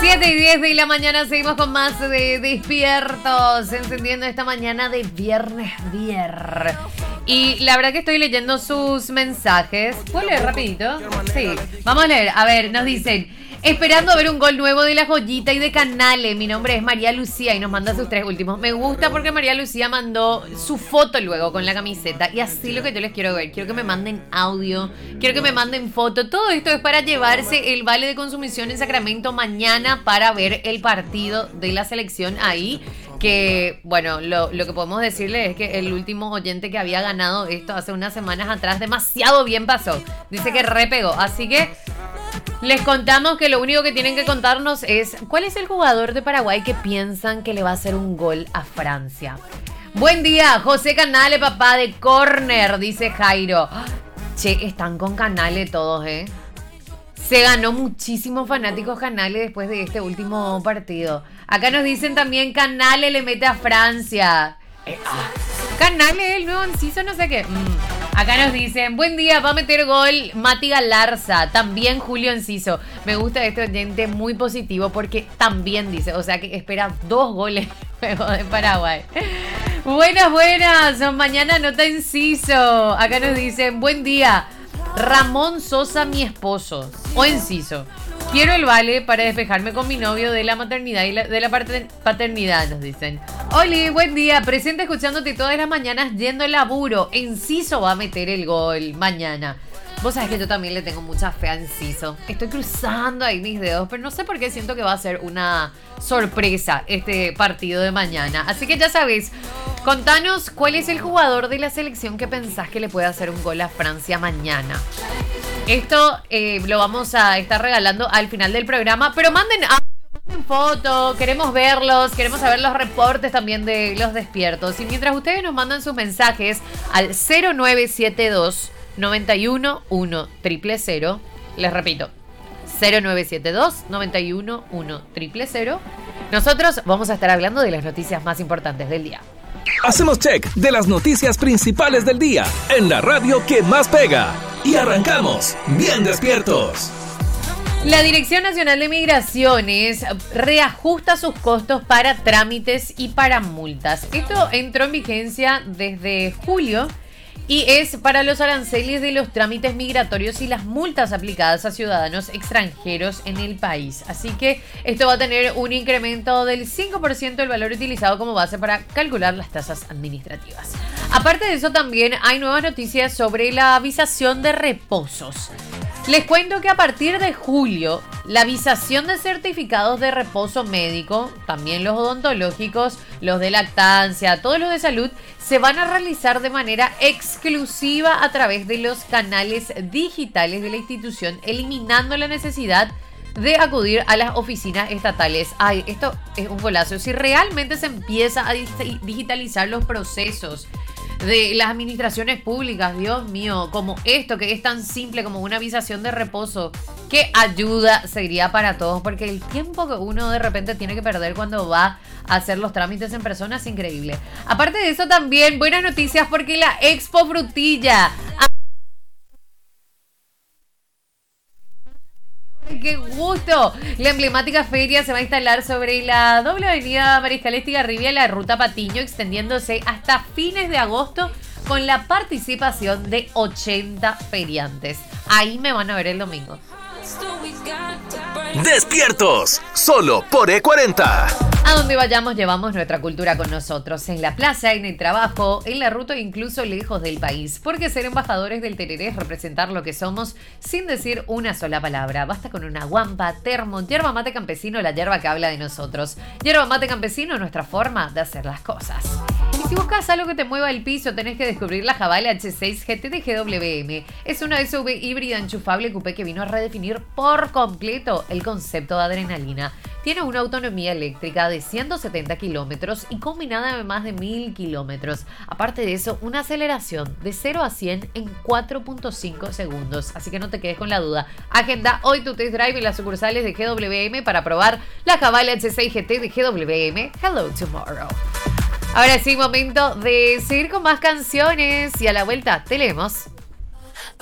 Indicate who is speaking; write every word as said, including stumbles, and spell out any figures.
Speaker 1: siete y diez de la mañana seguimos con más de Despiertos, encendiendo esta mañana de viernes viernes. Y la verdad que estoy leyendo sus mensajes. ¿Puedo leer rapidito? Sí, vamos a leer. A ver, nos dicen: esperando a ver un gol nuevo de La Joyita y de Canale. Mi nombre es María Lucía y nos manda sus tres últimos. Me gusta porque María Lucía mandó su foto luego con la camiseta. Y así lo que yo les quiero ver. Quiero que me manden audio, quiero que me manden foto. Todo esto es para llevarse el vale de consumición en Sacramento mañana para ver el partido de la selección ahí. Que, bueno, lo, lo que podemos decirle es que el último oyente que había ganado esto hace unas semanas atrás, demasiado bien pasó. Dice que repegó. Así que les contamos que lo único que tienen que contarnos es cuál es el jugador de Paraguay que piensan que le va a hacer un gol a Francia. Buen día, José Canale, papá de córner, dice Jairo. Che, están con Canale todos, ¿eh? Se ganó muchísimos fanáticos Canale después de este último partido. Acá nos dicen también Canale le mete a Francia. Eh, ah, Canale, el nuevo Enciso, no sé qué. Mm. Acá nos dicen, buen día, va a meter gol Mati Galarza, también Julio Enciso. Me gusta este oyente, muy positivo porque también dice, o sea que espera dos goles luego de Paraguay. Buenas, buenas, mañana nota Enciso. Acá nos dicen, buen día, Ramón Sosa, mi esposo, o Enciso. Quiero el vale para despejarme con mi novio de la maternidad y la, de la paternidad, nos dicen. Oli, buen día, presente escuchándote todas las mañanas yendo al laburo. Enciso va a meter el gol mañana. Vos sabés que yo también le tengo mucha fe a Enciso. Estoy cruzando ahí mis dedos, pero no sé por qué siento que va a ser una sorpresa este partido de mañana. Así que ya sabéis, contanos cuál es el jugador de la selección que pensás que le puede hacer un gol a Francia mañana. Esto eh, lo vamos a estar regalando al final del programa, pero manden audio, manden foto, queremos verlos, queremos saber los reportes también de los despiertos. Y mientras ustedes nos mandan sus mensajes al cero nueve siete dos, nueve uno uno, cero cero cero, les repito, cero nueve siete dos, nueve uno uno, cero cero cero, nosotros vamos a estar hablando de las noticias más importantes del día.
Speaker 2: Hacemos check de las noticias principales del día en la radio que más pega. Y arrancamos bien despiertos.
Speaker 1: La Dirección Nacional de Migraciones reajusta sus costos para trámites y para multas. Esto entró en vigencia desde julio y es para los aranceles de los trámites migratorios y las multas aplicadas a ciudadanos extranjeros en el país. Así que esto va a tener un incremento del cinco por ciento del valor utilizado como base para calcular las tasas administrativas. Aparte de eso, también hay nuevas noticias sobre la visación de reposos. Les cuento que a partir de julio, la visación de certificados de reposo médico, también los odontológicos, los de lactancia, todos los de salud, se van a realizar de manera exclusiva a través de los canales digitales de la institución, eliminando la necesidad de acudir a las oficinas estatales. Ay, esto es un golazo. Si realmente se empieza a digitalizar los procesos de las administraciones públicas, Dios mío, como esto que es tan simple como una visación de reposo, qué ayuda sería para todos, porque el tiempo que uno de repente tiene que perder cuando va a hacer los trámites en persona es increíble. Aparte de eso, también buenas noticias porque la Expo Frutilla, ¡qué gusto! La emblemática feria se va a instalar sobre la doble avenida Mariscal Estigarribia y la ruta Patiño, extendiéndose hasta fines de agosto con la participación de ochenta feriantes. Ahí me van a ver el domingo.
Speaker 2: Despiertos, solo por E cuarenta.
Speaker 1: A donde vayamos llevamos nuestra cultura con nosotros, en la plaza, en el trabajo, en la ruta e incluso lejos del país. Porque ser embajadores del tereré es representar lo que somos sin decir una sola palabra. Basta con una guampa, termo, yerba mate campesino, la yerba que habla de nosotros. Yerba mate campesino, nuestra forma de hacer las cosas. Y si buscas algo que te mueva el piso, tenés que descubrir la Haval H seis G T de G W M. Es una S U V híbrida enchufable coupé que vino a redefinir por completo el concepto de adrenalina. Tiene una autonomía eléctrica de ciento setenta kilómetros y combinada de más de mil kilómetros. Aparte de eso, una aceleración de cero a cien en cuatro punto cinco segundos. Así que no te quedes con la duda. Agenda hoy tu test drive en las sucursales de G W M para probar la Haval H seis G T de G W M. Hello tomorrow. Ahora sí, momento de seguir con más canciones y a la vuelta te leemos